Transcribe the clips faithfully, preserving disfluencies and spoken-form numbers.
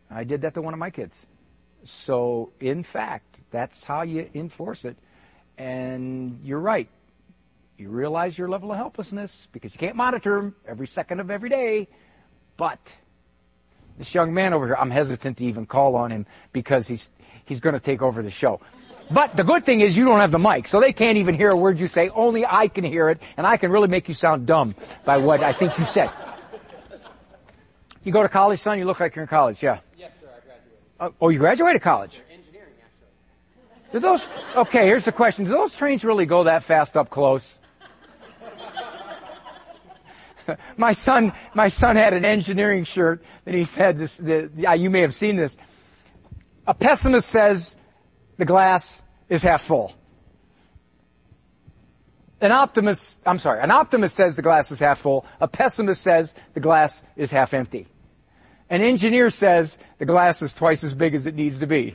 I did that to one of my kids. So, in fact, that's how you enforce it. And you're right. You realize your level of helplessness because you can't monitor them every second of every day. But this young man over here, I'm hesitant to even call on him because he's he's going to take over the show. But the good thing is you don't have the mic, so they can't even hear a word you say. Only I can hear it, and I can really make you sound dumb by what I think you said. You go to college, son? You look like you're in college, yeah. Yes, sir, I graduated. Uh, oh, you graduated college? Sir, engineering, actually. Do those, okay, here's the question. Do those trains really go that fast up close? my son, my son had an engineering shirt that he said this, the, yeah, you may have seen this. A pessimist says the glass is half full. An optimist, I'm sorry, an optimist says the glass is half full. A pessimist says the glass is half empty. An engineer says the glass is twice as big as it needs to be.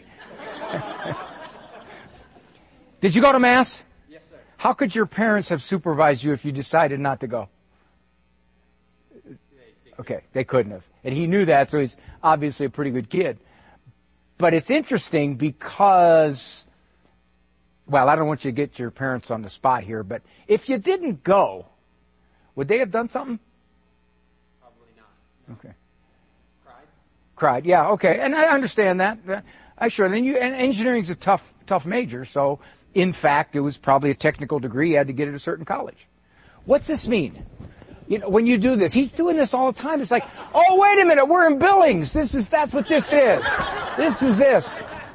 Did you go to Mass? Yes, sir. How could your parents have supervised you if you decided not to go? Okay, they couldn't have. And he knew that, so he's obviously a pretty good kid. But it's interesting because, well, I don't want you to get your parents on the spot here, but if you didn't go, would they have done something? Probably not. Okay. Cried? Cried, yeah, okay. And I understand that. I sure. And you, and engineering's a tough, tough major, so in fact, it was probably a technical degree. You had to get at a certain college. What's this mean? You know, when you do this, he's doing this all the time. It's like, oh, wait a minute, we're in Billings. This is, that's what this is. This is this.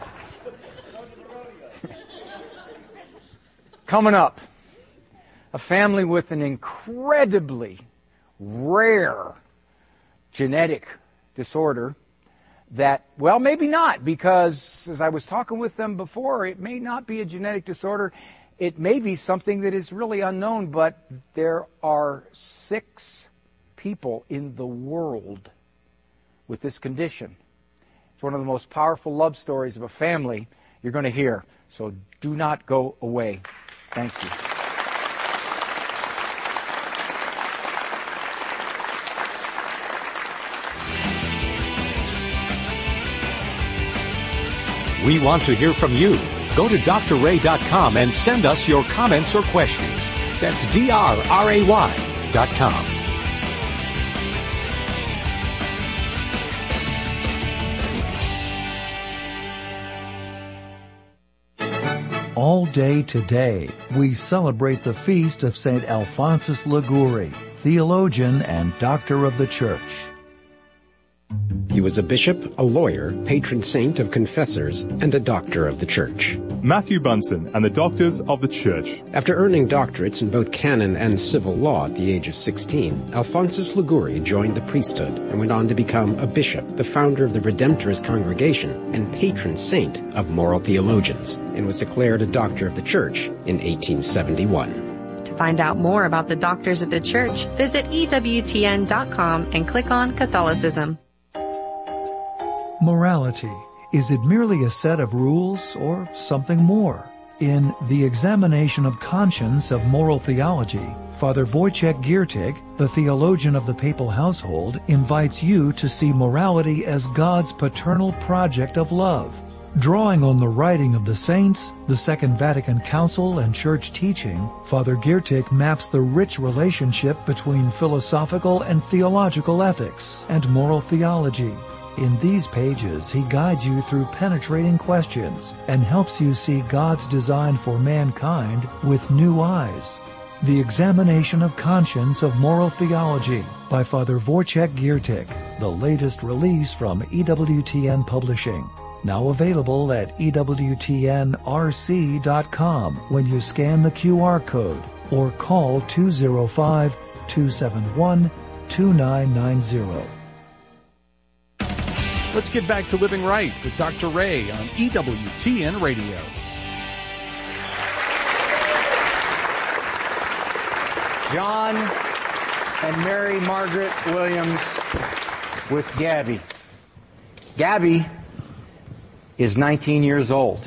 Coming up, a family with an incredibly rare genetic disorder that, well, maybe not, because as I was talking with them before, it may not be a genetic disorder. It may be something that is really unknown, but there are six people in the world with this condition. It's one of the most powerful love stories of a family you're going to hear. So do not go away. Thank you. We want to hear from you. Go to D R ray dot com and send us your comments or questions. That's D R R A Y dot com. All day today, we celebrate the feast of Saint Alphonsus Liguori, theologian and doctor of the Church. He was a bishop, a lawyer, patron saint of confessors, and a doctor of the Church. Matthew Bunson and the Doctors of the Church. After earning doctorates in both canon and civil law at the age of sixteen, Alphonsus Liguori joined the priesthood and went on to become a bishop, the founder of the Redemptorist Congregation, and patron saint of moral theologians, and was declared a doctor of the Church in eighteen seventy-one. To find out more about the Doctors of the Church, visit E W T N dot com and click on Catholicism. Morality. Is it merely a set of rules or something more? In The Examination of Conscience of Moral Theology, Father Wojciech Giertych, the theologian of the papal household, invites you to see morality as God's paternal project of love. Drawing on the writing of the saints, the Second Vatican Council, and church teaching, Father Giertych maps the rich relationship between philosophical and theological ethics and moral theology. In these pages, he guides you through penetrating questions and helps you see God's design for mankind with new eyes. The Examination of Conscience of Moral Theology by Father Wojciech Giertych, the latest release from E W T N Publishing. Now available at E W T N R C dot com when you scan the Q R code or call two oh five, two seven one, two nine nine zero. Let's get back to Living Right with Doctor Ray on E W T N Radio. John and Mary Margaret Williams with Gabby. Gabby is nineteen years old.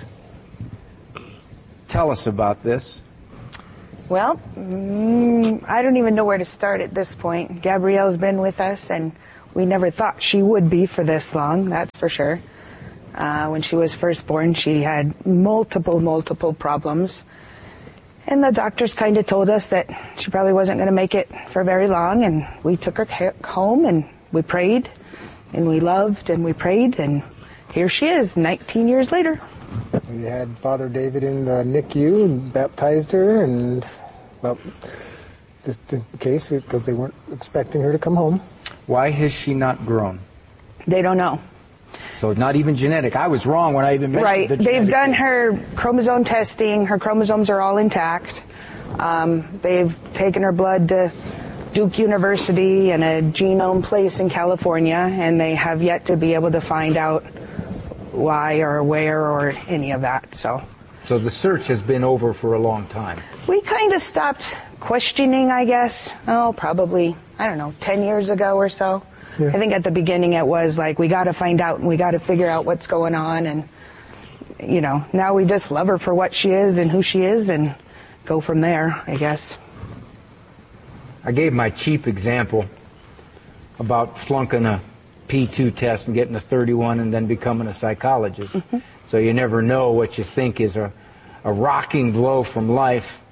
Tell us about this. Well, mm, I don't even know where to start at this point. Gabrielle's been with us, and we never thought she would be for this long, that's for sure. Uh, when she was first born, she had multiple, multiple problems. And the doctors kind of told us that she probably wasn't going to make it for very long, and we took her home, and we prayed, and we loved, and we prayed, and here she is, nineteen years later. We had Father David in the N I C U and baptized her, and, well, just in case, because they weren't expecting her to come home. Why has she not grown? They don't know. So not even genetic. I was wrong when I even mentioned right. the They've genetic done thing. her chromosome testing. Her chromosomes are all intact. Um, they've taken her blood to Duke University and a genome place in California, and they have yet to be able to find out why or where or any of that. So, so the search has been over for a long time. We kind of stopped questioning, I guess, oh, probably, I don't know, ten years ago or so. Yeah. I think at the beginning it was like, we got to find out and we got to figure out what's going on. And, you know, now we just love her for what she is and who she is and go from there, I guess. I gave my cheap example about flunking a P two test and getting a thirty-one and then becoming a psychologist. Mm-hmm. So you never know what you think is a, a rocking blow from life.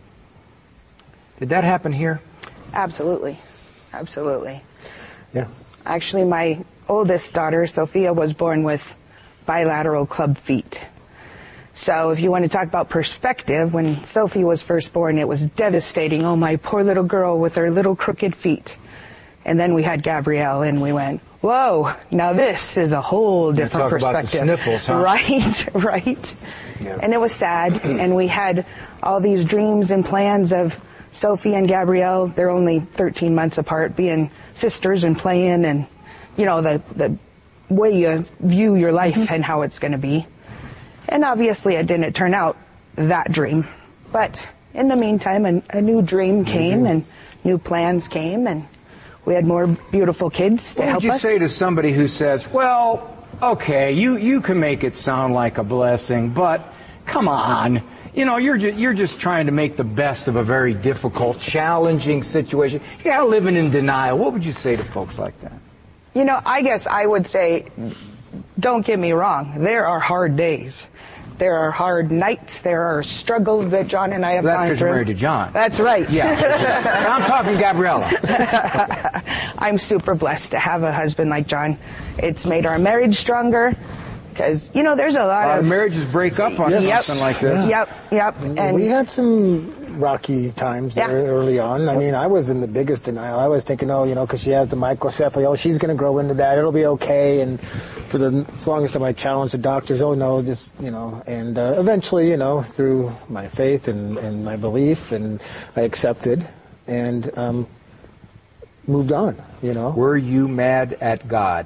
Did that happen here? Absolutely. Absolutely. Yeah. Actually, my oldest daughter, Sophia, was born with bilateral club feet. So if you want to talk about perspective, when Sophie was first born, it was devastating. Oh, my poor little girl with her little crooked feet. And then we had Gabrielle, and we went, whoa, now this is a whole different talk perspective. About the sniffles, huh? Right, right. Yeah. And it was sad, and we had all these dreams and plans of Sophie and Gabrielle. They're only thirteen months apart, being sisters and playing, and, you know, the, the way you view your life mm-hmm. and how it's going to be. And obviously it didn't turn out that dream. But in the meantime, a, a new dream came, mm-hmm. and new plans came, and we had more beautiful kids to what help would you us. say to somebody who says, well, okay, you, you can make it sound like a blessing, but come on. You know, you're just, you're just trying to make the best of a very difficult, challenging situation. You're kind of living in denial. What would you say to folks like that? You know, I guess I would say, don't get me wrong, there are hard days. There are hard nights. There are struggles that John and I have well, gone through. That's because you're married to John. That's right. Yeah. I'm talking Gabriella. I'm super blessed to have a husband like John. It's made our marriage stronger. Because, you know, there's a lot a lot of... of marriages break up on Yes. something like this. Yep, yep. And we had some rocky times Yeah. there early on. I mean, I was in the biggest denial. I was thinking, oh, you know, because she has the microcephaly, oh, she's going to grow into that. It'll be okay. And for the longest time, I challenged the doctors, oh, no, just, you know. And uh, eventually, you know, through my faith and, and my belief, and I accepted and um, moved on, you know. Were you mad at God?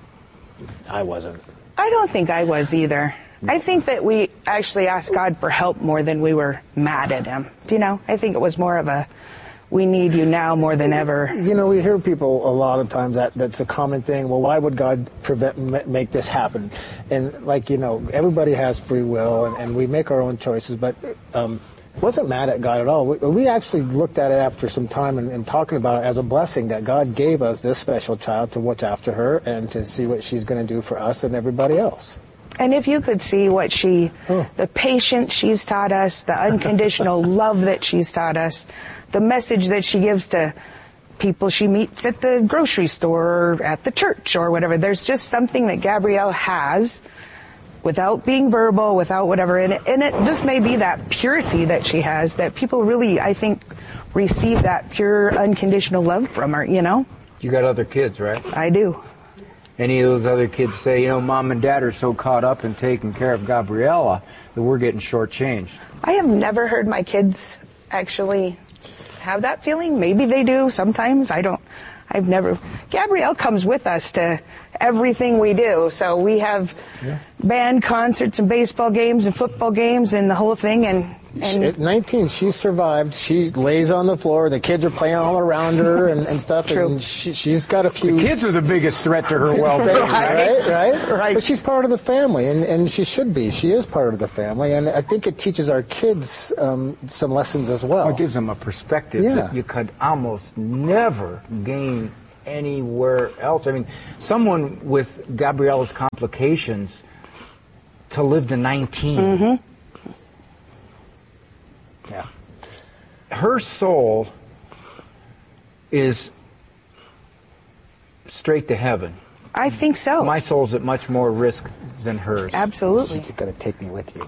I wasn't. I don't think I was either. I think that we actually asked God for help more than we were mad at him. Do you know? I think it was more of a, we need you now more than ever. You know, we hear people a lot of times that that's a common thing. Well, why would God prevent make this happen? And like, you know, everybody has free will, and, and we make our own choices. But um, wasn't mad at God at all. We, we actually looked at it after some time and, and talking about it as a blessing that God gave us this special child to watch after her and to see what she's going to do for us and everybody else. And if you could see what she, oh. the patience she's taught us, the unconditional love that she's taught us, the message that she gives to people she meets at the grocery store or at the church or whatever. There's just something that Gabrielle has without being verbal, without whatever. And it, and it just may be that purity that she has that people really, I think, receive that pure, unconditional love from her, you know? You got other kids, right? I do. Any of those other kids say, you know, Mom and Dad are so caught up in taking care of Gabriella that we're getting shortchanged. I have never heard my kids actually have that feeling. Maybe they do sometimes. I don't. I've never. Gabrielle comes with us to everything we do. So we have yeah. band concerts and baseball games and football games and the whole thing. And, and at nineteen, she survived. She lays on the floor. The kids are playing all around her and, and stuff. True. And she, she's got a few. The kids are the biggest threat to her well-being, right? right? Right, right. But she's part of the family, and, and she should be. She is part of the family, and I think it teaches our kids um, some lessons as well. It gives them a perspective yeah. that you could almost never gain anywhere else. I mean, someone with Gabriella's complications to live to nineteen. Mm-hmm. Yeah. Her soul is straight to heaven. I think so. My soul's at much more risk than hers. Absolutely. She's going to take me with you.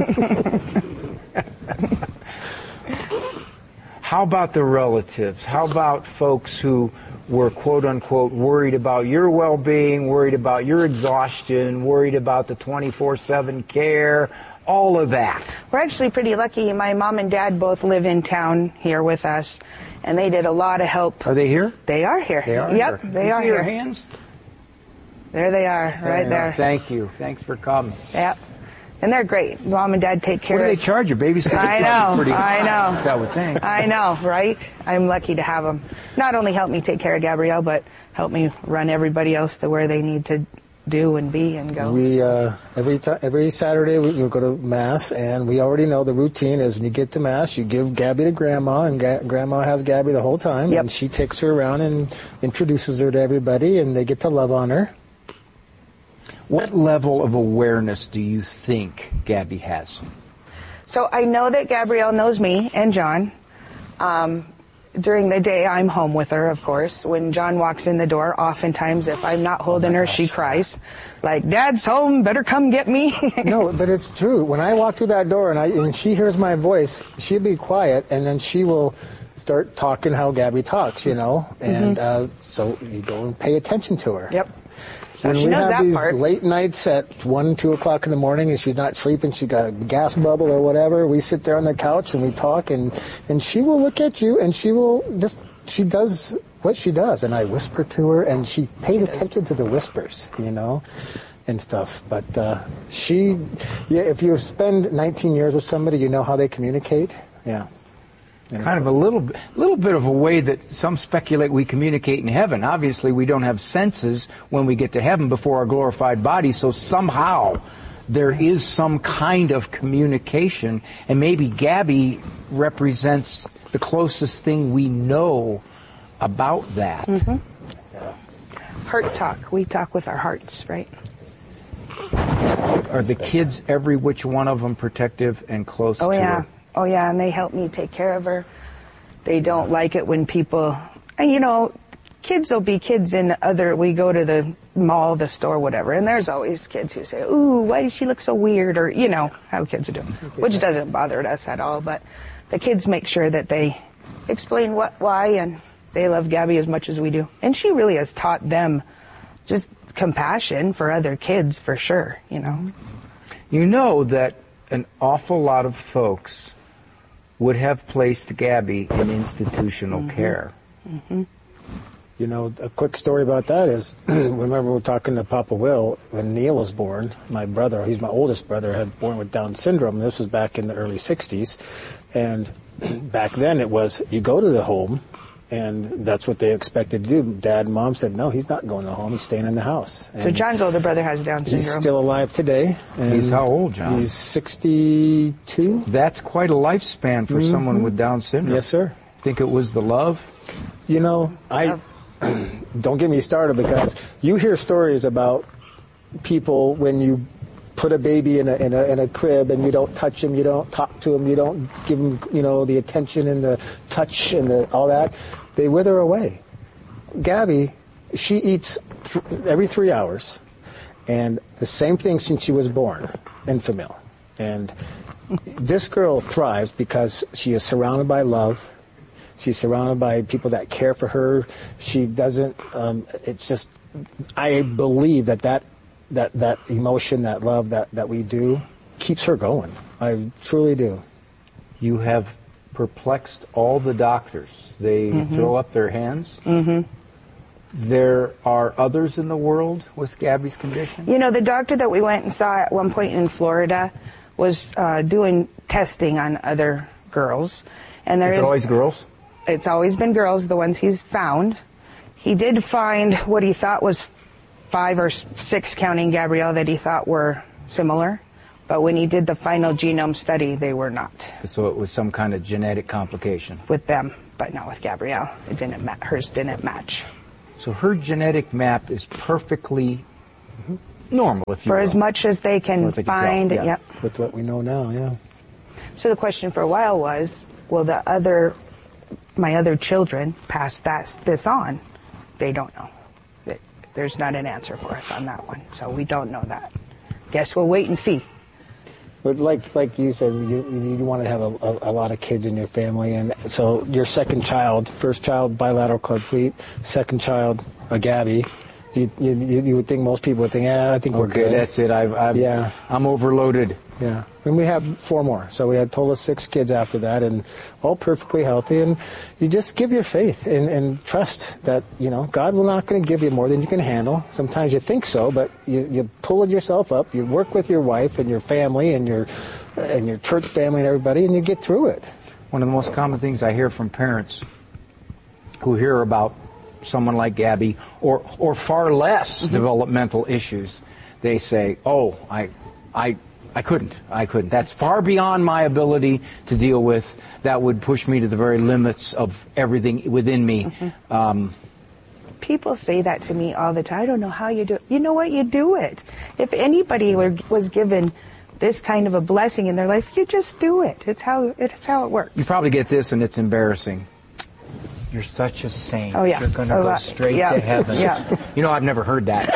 How about the relatives? How about folks who were quote-unquote worried about your well-being, worried about your exhaustion, worried about the twenty-four seven care, all of that? We're actually pretty lucky. My mom and dad both live in town here with us, and they did a lot of help. Are they here? They are here. They are Yep, here. they you are see here. Your hands? There they are, right there. Thank you. Thanks for coming. Yep. And they're great. Mom and dad take care What do of they charge you? Babysitting? I know, Pretty I know. I would think. I know, right? I'm lucky to have them. Not only help me take care of Gabrielle, but help me run everybody else to where they need to do and be and go. We uh, every ti every Saturday we you go to mass, and we already know the routine is when you get to mass, you give Gabby to Grandma, and Ga Grandma has Gabby the whole time, yep. and she takes her around and introduces her to everybody, and they get to love on her. What level of awareness do you think Gabby has? So I know that Gabrielle knows me and John. Um, during the day, I'm home with her, of course. When John walks in the door, oftentimes, if I'm not holding oh her, gosh. she cries. Like, Dad's home, better come get me. No, but it's true. When I walk through that door and, I, and she hears my voice, she'll be quiet, and then she will start talking how Gabby talks, you know. And mm-hmm. uh, so you go and pay attention to her. Yep. So when she we knows have that these part. late nights at one, two o'clock in the morning, and she's not sleeping, she's got a gas bubble or whatever, we sit there on the couch and we talk, and and she will look at you, and she will just she does what she does, and I whisper to her, and she pays attention to the whispers, you know, and stuff. But uh, she, yeah, if you spend nineteen years with somebody, you know how they communicate. Yeah. Kind of a little, little bit of a way that some speculate we communicate in heaven. Obviously, we don't have senses when we get to heaven before our glorified body, so somehow there is some kind of communication, and maybe Gabby represents the closest thing we know about that. Mm-hmm. Yeah. Heart talk. We talk with our hearts, right? Are the kids, every which one of them, protective and close oh, to yeah. her? Oh, yeah, and they help me take care of her. They don't like it when people, and you know, kids will be kids in other, we go to the mall, the store, whatever, and there's always kids who say, ooh, why does she look so weird, or, you know, how kids are doing, which doesn't bother us at all, but the kids make sure that they explain what, why, and they love Gabby as much as we do. And she really has taught them just compassion for other kids, for sure, you know. You know that an awful lot of folks would have placed Gabby in institutional mm-hmm. care. Mm-hmm. You know, a quick story about that is, remember we were talking to Papa Will, when Neil was born, my brother, he's my oldest brother, had born with Down syndrome. This was back in the early sixties. And back then it was, you go to the home, and that's what they expected to do. Dad and Mom said, no, he's not going to home, he's staying in the house. And so John's older brother has Down syndrome. He's still alive today. And he's how old, John? He's sixty-two. That's quite a lifespan for mm-hmm. someone with Down syndrome. Yes, sir. Think it was the love? You know, I don't get me started, because you hear stories about people when you put a baby in a, in a in a crib and you don't touch him, you don't talk to him, you don't give him, you know, the attention and the touch and the, all that, they wither away. Gabby, she eats th every three hours, and the same thing since she was born, Enfamil. And this girl thrives because she is surrounded by love. She's surrounded by people that care for her. She doesn't, um, it's just, I believe that that that that emotion, that love that that we do keeps her going. I truly do. You have perplexed all the doctors. They mm-hmm. throw up their hands. Mm-hmm. There are others in the world with Gabby's condition? You know, the doctor that we went and saw at one point in Florida was uh, doing testing on other girls. And there is is it always girls? It's always been girls, the ones he's found. He did find what he thought was five or six, counting Gabrielle, that he thought were similar. But when he did the final genome study, they were not. So it was some kind of genetic complication? With them, but not with Gabrielle. It didn't ma hers didn't match. So her genetic map is perfectly mm-hmm. normal, if you For will. as much as they can they can find. tell, yeah. Yep. With what we know now, yeah. So the question for a while was, will the other, my other children pass that this on? They don't know. There's not an answer for us on that one, so we don't know that. Guess we'll wait and see. But like like you said, you, you want to have a, a, a lot of kids in your family, and so your second child, first child, bilateral club feet, second child, a Gabby. You, you, you would think most people would think, yeah, I think we're okay, good. That's it. I've, I've, yeah. I'm overloaded. Yeah. And we have four more. So we had total of six kids after that, and all perfectly healthy. And you just give your faith and, and trust that, you know, God will not going to give you more than you can handle. Sometimes you think so, but you, you pull yourself up. You work with your wife and your family and your and your church family and everybody, and you get through it. One of the most common things I hear from parents who hear about someone like Gabby or or far less mm-hmm. developmental issues, they say, "Oh, I, I." I couldn't. I couldn't. That's far beyond my ability to deal with. That would push me to the very limits of everything within me. Mm-hmm. Um, People say that to me all the time. I don't know how you do it. You know what? You do it. If anybody were, was given this kind of a blessing in their life, you just do it. It's how, it's how it works. You probably get this, and it's embarrassing. You're such a saint. Oh, yeah. You're going to go lot. straight yeah. to heaven. Yeah. You know, I've never heard that.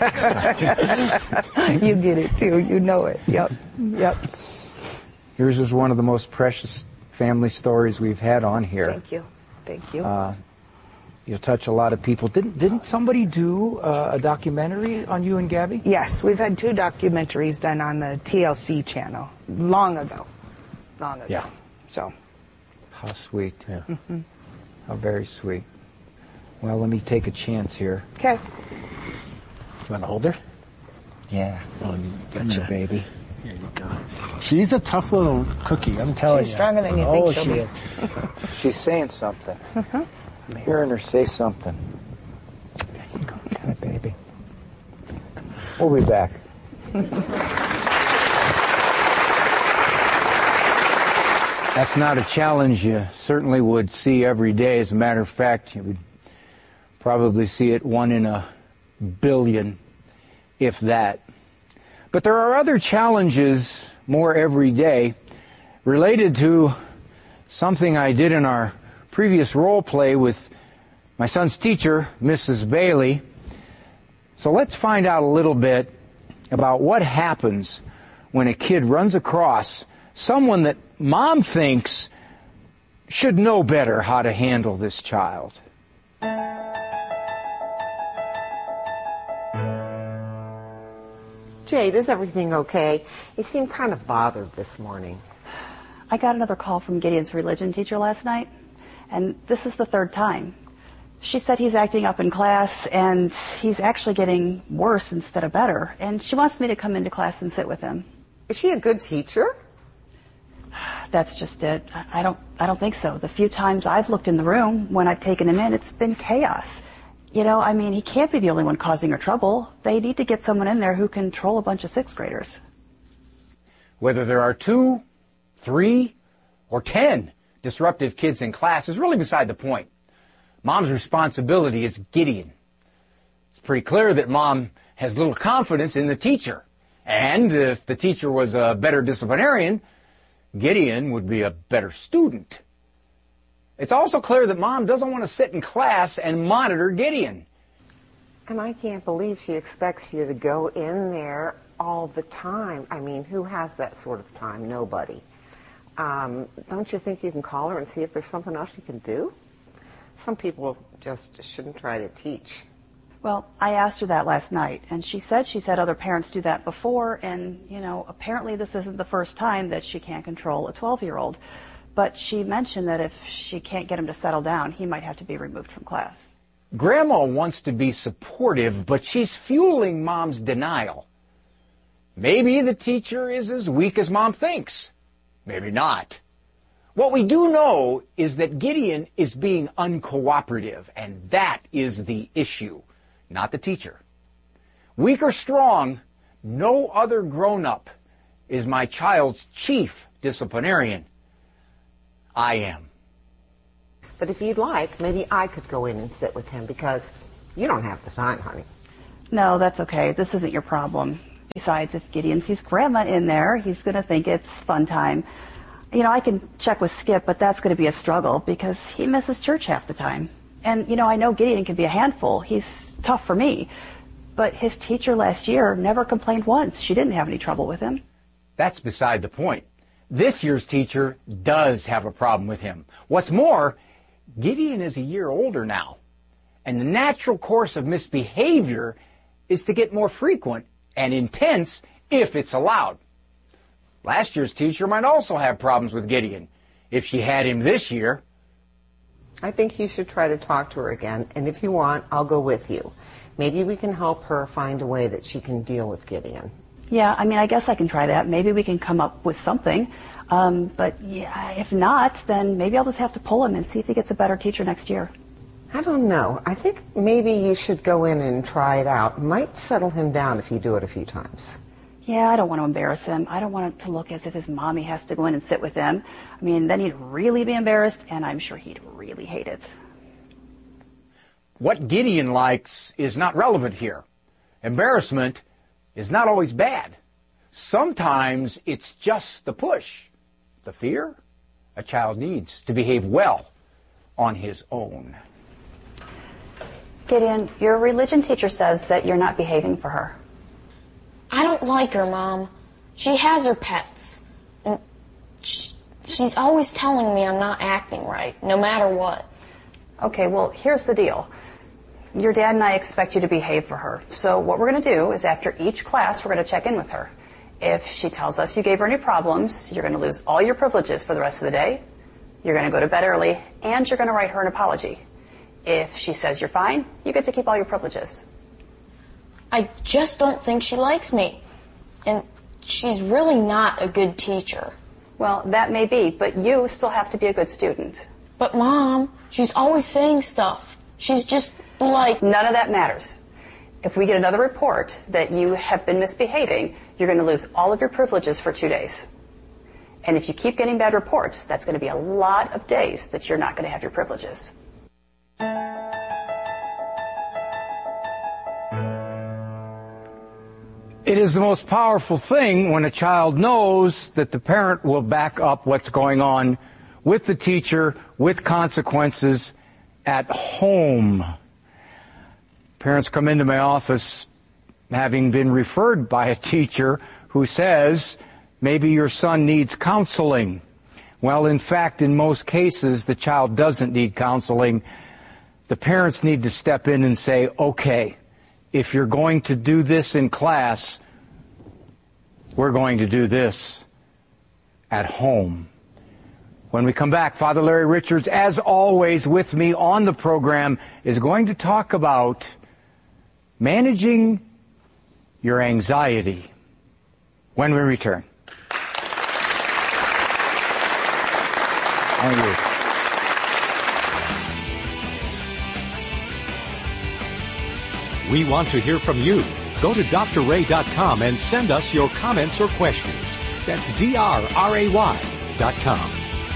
You get it, too. You know it. Yep. Yep. Yours is one of the most precious family stories we've had on here. Thank you. Thank you. Uh, you'll touch a lot of people. Didn't didn't somebody do uh, a documentary on you and Gabby? Yes. We've had two documentaries done on the T L C channel long ago. Long ago. Yeah. So. How sweet. Yeah. Mm-hmm. How very sweet. Well, let me take a chance here. Okay. You want to hold her? Yeah. Oh, you Gotcha, gotcha. baby. Here you go. She's a tough little cookie, I'm telling She's you. stronger than you oh, think she'll she be. is. She's saying something. Uh-huh. I'm hearing her say something. There you go. Hi, baby. We'll be back. That's not a challenge you certainly would see every day. As a matter of fact, you would probably see it one in a billion, if that. But there are other challenges more every day related to something I did in our previous role play with my son's teacher, Missus Bailey. So let's find out a little bit about what happens when a kid runs across someone that Mom thinks should know better how to handle this child. Jade, is everything okay? You seem kind of bothered this morning. I got another call from Gideon's religion teacher last night, and this is the third time. She said he's acting up in class, and he's actually getting worse instead of better, and she wants me to come into class and sit with him. Is she a good teacher? That's just it. I don't, I don't think so. The few times I've looked in the room when I've taken him in, it's been chaos. You know, I mean, he can't be the only one causing her trouble. They need to get someone in there who can control a bunch of sixth graders. Whether there are two, three, or ten disruptive kids in class is really beside the point. Mom's responsibility is Gideon. It's pretty clear that Mom has little confidence in the teacher. And if the teacher was a better disciplinarian, Gideon would be a better student. It's also clear that Mom doesn't want to sit in class and monitor Gideon. And I can't believe she expects you to go in there all the time. I mean, who has that sort of time? Nobody. Um, don't you think you can call her and see if there's something else you can do? Some people just shouldn't try to teach. Well, I asked her that last night, and she said she's had other parents do that before, and, you know, apparently this isn't the first time that she can't control a twelve-year-old. But she mentioned that if she can't get him to settle down, he might have to be removed from class. Grandma wants to be supportive, but she's fueling Mom's denial. Maybe the teacher is as weak as Mom thinks. Maybe not. What we do know is that Gideon is being uncooperative, and that is the issue, not the teacher. Weak or strong, no other grown-up is my child's chief disciplinarian. I am. But if you'd like, maybe I could go in and sit with him, because You don't have the time, honey. No, that's okay. This isn't your problem. Besides, if Gideon sees Grandma in there, he's going to think it's fun time. You know, I can check with Skip, but that's going to be a struggle because he misses church half the time. And, you know, I know Gideon can be a handful. He's tough for me. But his teacher last year never complained once. She didn't have any trouble with him. That's beside the point. This year's teacher does have a problem with him. What's more, Gideon is a year older now. And the natural course of misbehavior is to get more frequent and intense if it's allowed. Last year's teacher might also have problems with Gideon if she had him this year. I think you should try to talk to her again, and if you want, I'll go with you. Maybe we can help her find a way that she can deal with Gideon. Yeah, I mean, I guess I can try that. Maybe we can come up with something. Um, but yeah, if not, then maybe I'll just have to pull him and see if he gets a better teacher next year. I don't know. I think maybe you should go in and try it out. It might settle him down if you do it a few times. Yeah, I don't want to embarrass him. I don't want it to look as if his mommy has to go in and sit with him. I mean, then he'd really be embarrassed, and I'm sure he'd really hate it. What Gideon likes is not relevant here. Embarrassment is not always bad. Sometimes it's just the push, the fear a child needs to behave well on his own. Gideon, your religion teacher says that you're not behaving for her. I don't like her, Mom. She has her pets. And she, she's always telling me I'm not acting right, no matter what. Okay, well, here's the deal. Your dad and I expect you to behave for her. So what we're going to do is after each class, we're going to check in with her. If she tells us you gave her any problems, you're going to lose all your privileges for the rest of the day. You're going to go to bed early, and you're going to write her an apology. If she says you're fine, you get to keep all your privileges. I just don't think she likes me. And she's really not a good teacher. Well, that may be, but you still have to be a good student. But Mom, she's always saying stuff. She's just like... None of that matters. If we get another report that you have been misbehaving, you're going to lose all of your privileges for two days. And if you keep getting bad reports, that's going to be a lot of days that you're not going to have your privileges. It is the most powerful thing when a child knows that the parent will back up what's going on with the teacher, with consequences at home. Parents come into my office having been referred by a teacher who says, maybe your son needs counseling. Well, in fact, in most cases, the child doesn't need counseling. The parents need to step in and say, okay, if you're going to do this in class, we're going to do this at home. When we come back, Father Larry Richards, as always with me on the program, is going to talk about managing your anxiety when we return. Thank you. We want to hear from you. Go to D R ray dot com and send us your comments or questions. That's D R R A Y dot com.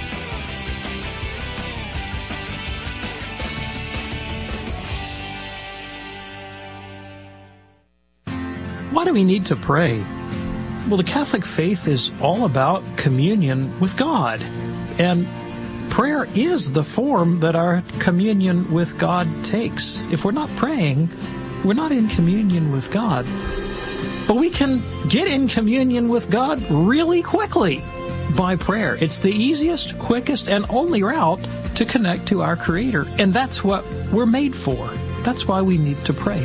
Why do we need to pray? Well, the Catholic faith is all about communion with God. And prayer is the form that our communion with God takes. If we're not praying, we're not in communion with God. But we can get in communion with God really quickly by prayer. It's the easiest, quickest, and only route to connect to our Creator. And that's what we're made for. That's why we need to pray.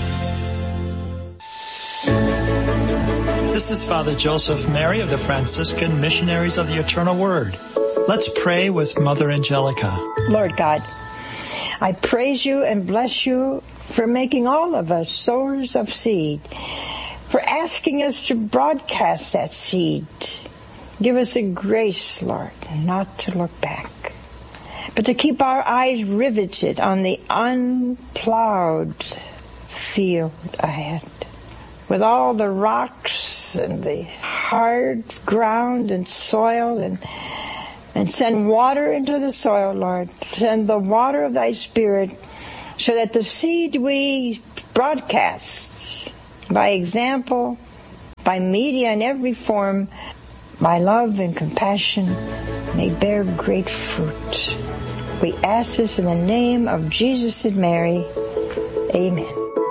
This is Father Joseph Mary of the Franciscan Missionaries of the Eternal Word. Let's pray with Mother Angelica. Lord God, I praise you and bless you for making all of us sowers of seed, for asking us to broadcast that seed. Give us a grace, Lord, not to look back, but to keep our eyes riveted on the unplowed field ahead, with all the rocks and the hard ground and soil, and and send water into the soil, Lord. Send the water of thy Spirit so that the seed we broadcast by example, by media in every form, by love and compassion, may bear great fruit. We ask this in the name of Jesus and Mary. Amen.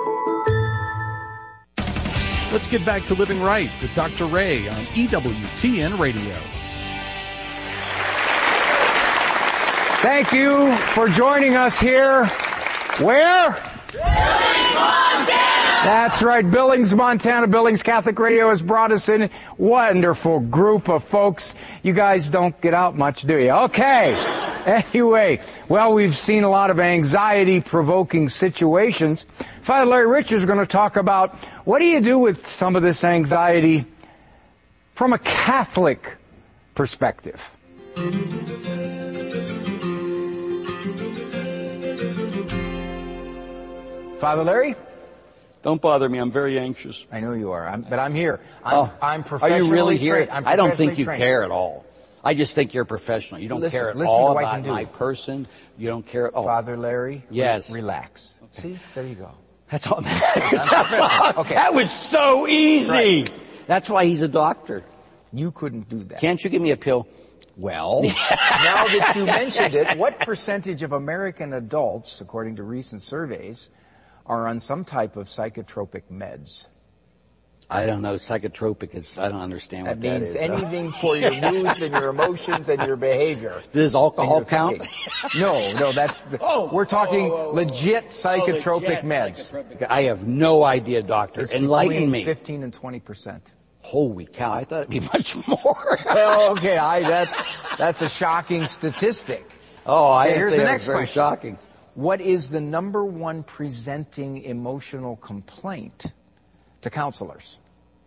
Let's get back to Living Right with Doctor Ray on E W T N Radio. Thank you for joining us here. Where? Billings, Montana! That's right, Billings, Montana. Billings Catholic Radio has brought us in. Wonderful group of folks. You guys don't get out much, do you? Okay. Anyway, well, we've seen a lot of anxiety-provoking situations. Father Larry Richards is going to talk about what do you do with some of this anxiety from a Catholic perspective. Father Larry? Don't bother me. I'm very anxious. I know you are, I'm, but I'm here. I'm, oh, I'm professionally Are you really here? trained. I'm I don't think you trained. care at all. I just think you're a professional. You don't listen, care at listen all to what I about can do. my person. You don't care at all. Father Larry? Yes. Re- relax. Okay. See? There you go. That's all. That's okay. That was so easy. Right. That's why he's a doctor. You couldn't do that. Can't you give me a pill? Well. Now that you mentioned it, what percentage of American adults, according to recent surveys, are on some type of psychotropic meds? I don't know. Psychotropic is, I don't understand what that, that is. That means anything for your moods and your emotions and your behavior. Does alcohol count? No, no, that's, the, oh, we're talking oh, oh, oh, legit psychotropic oh, legit meds. Psychotropic. I have no idea, doctor. It's Enlighten me. fifteen and twenty percent. Holy cow, I thought it'd be much more. Well, okay, I, that's, that's a shocking statistic. Oh, I okay, here's think the that's next very question. Shocking. What is the number one presenting emotional complaint to counselors?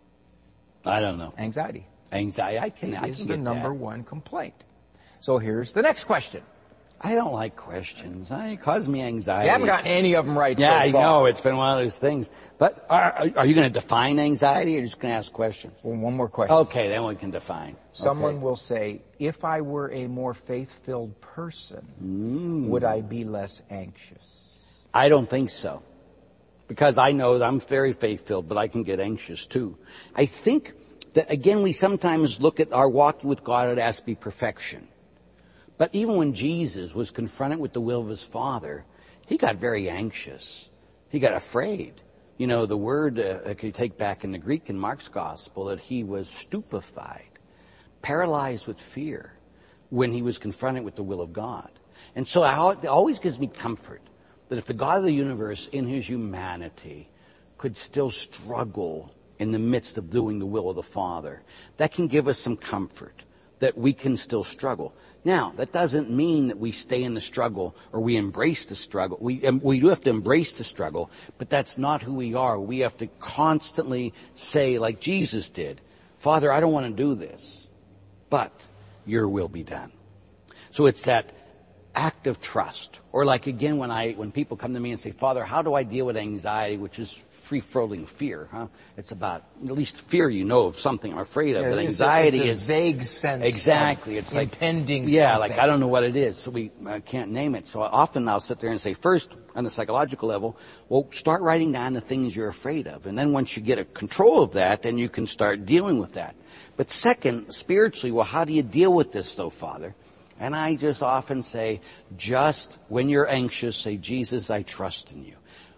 I don't know. Anxiety. Anxiety. I can. It I is can the get number that. one complaint. So here's the next question. I don't like questions. I cause me anxiety. You haven't gotten any of them right yeah, so far. I know. It's been one of those things. But are, are you going to define anxiety, or are you just going to ask questions? Well, one more question. Okay, then we can define. Someone okay. will say, if I were a more faith-filled person, mm. would I be less anxious? I don't think so. Because I know that I'm very faith-filled, but I can get anxious too. I think that, again, we sometimes look at our walking with God and ask to be perfection. But even when Jesus was confronted with the will of his Father, he got very anxious. He got afraid. You know, the word uh, I could take back in the Greek in Mark's Gospel that he was stupefied, paralyzed with fear when he was confronted with the will of God. And so it always gives me comfort that if the God of the universe in his humanity could still struggle in the midst of doing the will of the Father, that can give us some comfort that we can still struggle. Now, that doesn't mean that we stay in the struggle or we embrace the struggle. We, um, we do have to embrace the struggle, but that's not who we are. We have to constantly say, like Jesus did, Father, I don't want to do this, but your will be done. So it's that act of trust. Or like again, when I, when people come to me and say, Father, how do I deal with anxiety, which is free-floating fear, huh? It's about, at least fear you know of something I'm afraid of, yeah, but it's anxiety a, it's a is... vague sense Exactly. It's like... impending Yeah, something. like I don't know what it is, so we uh, can't name it. So often I'll sit there and say, first, on the psychological level, well, start writing down the things you're afraid of. And then once you get a control of that, then you can start dealing with that. But second, spiritually, well, how do you deal with this though, Father? And I just often say, just when you're anxious, say, Jesus, I trust in you.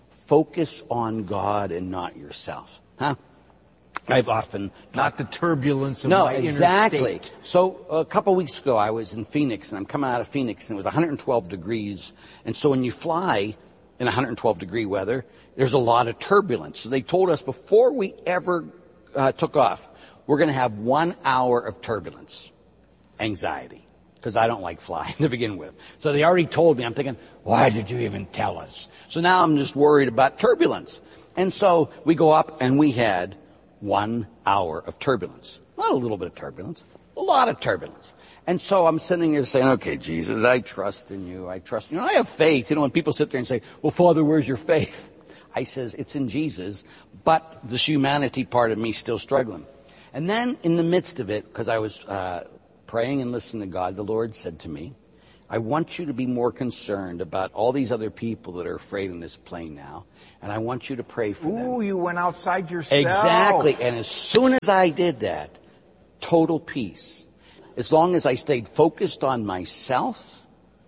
Focus on God and not yourself. Huh? I've often... Not the turbulence of no, my exactly. inner state. So a couple of weeks ago, I was in Phoenix, and I'm coming out of Phoenix, and it was one hundred twelve degrees. And so when you fly in one hundred twelve degree weather, there's a lot of turbulence. So they told us before we ever uh, took off, we're going to have one hour of turbulence. Anxiety. Because I don't like flying to begin with. So they already told me. I'm thinking, why did you even tell us? So now I'm just worried about turbulence. And so we go up and we had one hour of turbulence. Not a little bit of turbulence. A lot of turbulence. And so I'm sitting here saying, okay, Jesus, I trust in you. I trust in you. And I have faith. You know, when people sit there and say, well, Father, where's your faith? I says, it's in Jesus, but this humanity part of me still struggling. And then in the midst of it, because I was... Uh, praying and listening to God, the Lord said to me, I want you to be more concerned about all these other people that are afraid in this plane now, and I want you to pray for them. Ooh, you went outside yourself. Exactly. And as soon as I did that, total peace. As long as I stayed focused on myself,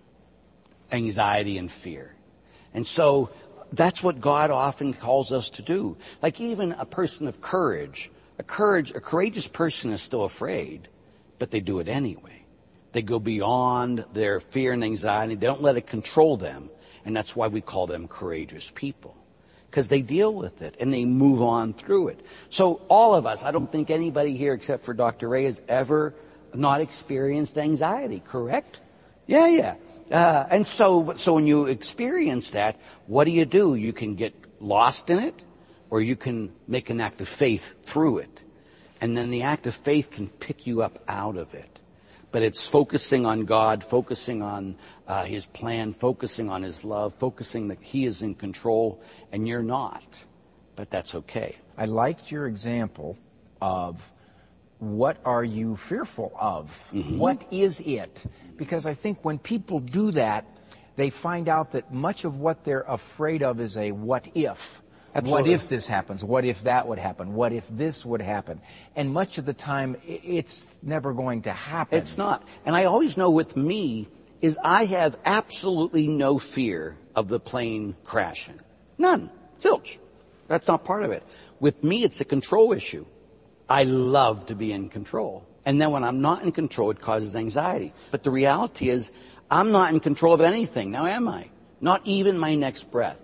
anxiety and fear. And so that's what God often calls us to do. Like even a person of courage, a courage, a courageous person is still afraid, but they do it anyway. They go beyond their fear and anxiety. They don't let it control them. And that's why we call them courageous people. Because they deal with it and they move on through it. So all of us, I don't think anybody here except for Doctor Ray has ever not experienced anxiety, correct? Yeah, yeah. Uh, and so, so when you experience that, what do you do? You can get lost in it, or you can make an act of faith through it. And then the act of faith can pick you up out of it. But it's focusing on God, focusing on uh, His plan, focusing on His love, focusing that He is in control, and you're not. But that's okay. I liked your example of what are you fearful of? Mm-hmm. What is it? Because I think when people do that, they find out that much of what they're afraid of is a what if. Absolutely. What if this happens? What if that would happen? What if this would happen? And much of the time, it's never going to happen. It's not. And I always know with me is I have absolutely no fear of the plane crashing. None. Zilch. That's not part of it. With me, it's a control issue. I love to be in control. And then when I'm not in control, it causes anxiety. But the reality is, I'm not in control of anything. Now am I? Not even my next breath.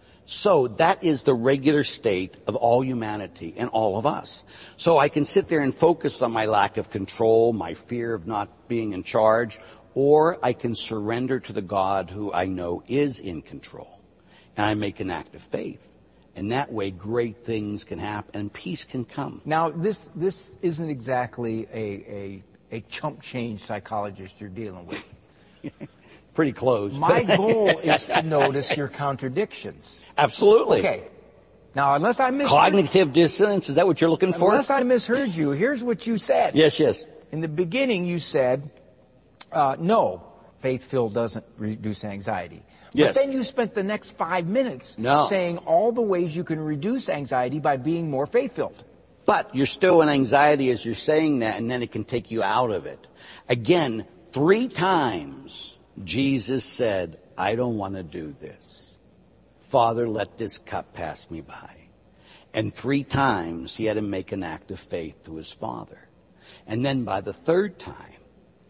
So that is the regular state of all humanity and all of us. So I can sit there and focus on my lack of control, my fear of not being in charge, or I can surrender to the God who I know is in control. And I make an act of faith. And that way great things can happen and peace can come. Now this this isn't exactly a, a, a chump change psychologist you're dealing with. Pretty close. My goal is to notice your contradictions. Absolutely. Okay. Now, unless I misheard... Cognitive dissonance, is that what you're looking for? Unless I misheard you, here's what you said. Yes, yes. In the beginning, you said, uh, no, faith-filled doesn't reduce anxiety. Yes. But then you spent the next five minutes no. saying all the ways you can reduce anxiety by being more faith-filled. But you're still in anxiety as you're saying that, and then it can take you out of it. Again, three times... Jesus said, I don't want to do this. Father, let this cup pass me by. And three times he had to make an act of faith to his Father. And then by the third time,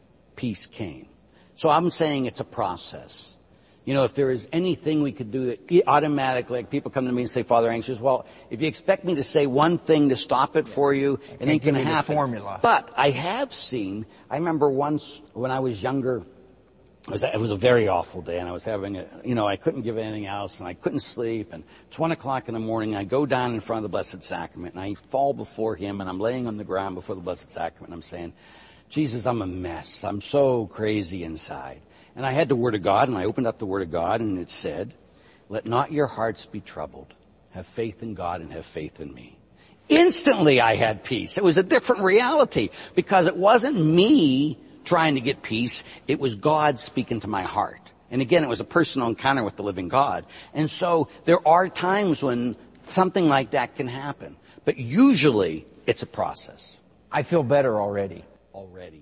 peace came. So I'm saying it's a process. You know, if there is anything we could do that automatically, like people come to me and say, Father, anxious, well, if you expect me to say one thing to stop it for you, it ain't going to happen. Formula. But I have seen, I remember once when I was younger, It was, it was a very awful day, and I was having a, you know, I couldn't give anything else, and I couldn't sleep, and it's one o'clock in the morning, I go down in front of the Blessed Sacrament, and I fall before Him, and I'm laying on the ground before the Blessed Sacrament, and I'm saying, Jesus, I'm a mess. I'm so crazy inside. And I had the Word of God, and I opened up the Word of God, and it said, let not your hearts be troubled. Have faith in God and have faith in me. Instantly I had peace. It was a different reality, because it wasn't me trying to get peace. It was God speaking to my heart. And again, it was a personal encounter with the living God. And so there are times when something like that can happen. But usually it's a process. I feel better already. Already.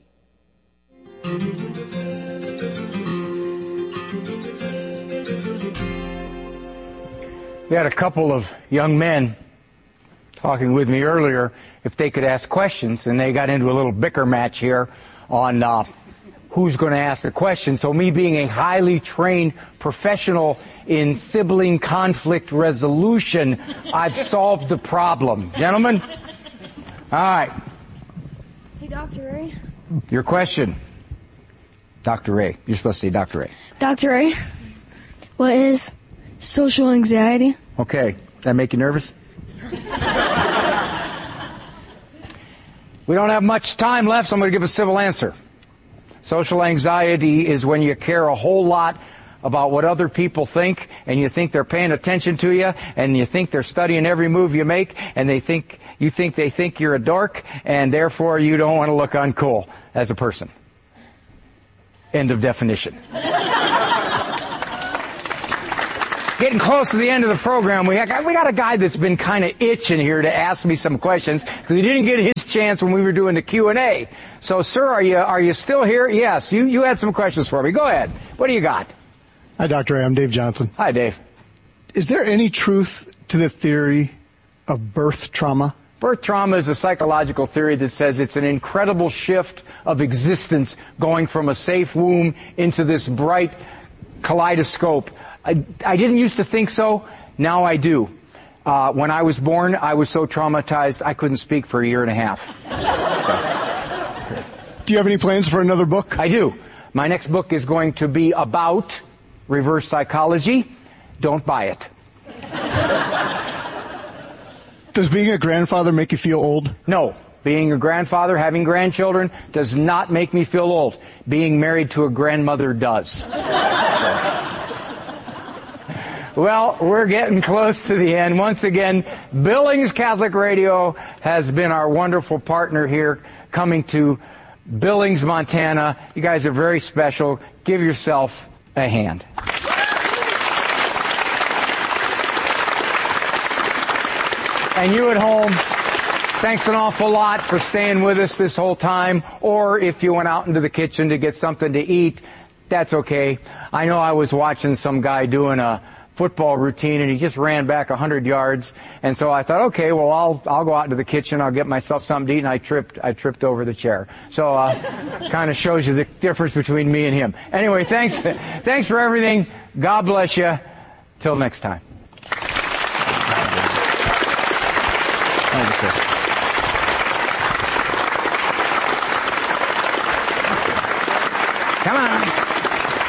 We had a couple of young men talking with me earlier if they could ask questions, and they got into a little bicker match here on uh, who's going to ask the question. So me being a highly trained professional in sibling conflict resolution, I've solved the problem. Gentlemen? All right. Hey, Doctor Ray. Your question. Doctor Ray. You're supposed to say Doctor Ray. Doctor Ray, what is social anxiety? Okay. Does that make you nervous? We don't have much time left, so I'm going to give a civil answer. Social anxiety is when you care a whole lot about what other people think, and you think they're paying attention to you, and you think they're studying every move you make, and they think you think they think you're a dork, and therefore you don't want to look uncool as a person. End of definition. Getting close to the end of the program, we got, we got a guy that's been kind of itching here to ask me some questions because he didn't get his chance when we were doing the Q and A. So, sir, are you are you still here? Yes, you, you had some questions for me. Go ahead. What do you got? Hi, Doctor A. I'm Dave Johnson. Hi, Dave. Is there any truth to the theory of birth trauma? Birth trauma is a psychological theory that says it's an incredible shift of existence going from a safe womb into this bright kaleidoscope. I, I didn't used to think so. Now I do. Uh, when I was born, I was so traumatized I couldn't speak for a year and a half. So. Do you have any plans for another book? I do. My next book is going to be about reverse psychology. Don't buy it. Does being a grandfather make you feel old? No. Being a grandfather, having grandchildren, does not make me feel old. Being married to a grandmother does. So. Well, we're getting close to the end. Once again, Billings Catholic Radio has been our wonderful partner here, coming to Billings, Montana. You guys are very special. Give yourself a hand. And you at home, thanks an awful lot for staying with us this whole time. Or if you went out into the kitchen to get something to eat, that's okay. I know I was watching some guy doing a football routine and he just ran back a hundred yards, and so I thought, okay, well I'll I'll go out into the kitchen, I'll get myself something to eat, and I tripped I tripped over the chair. So uh kind of shows you the difference between me and him. Anyway, thanks thanks for everything. God bless you. Till next time. Thank you, sir.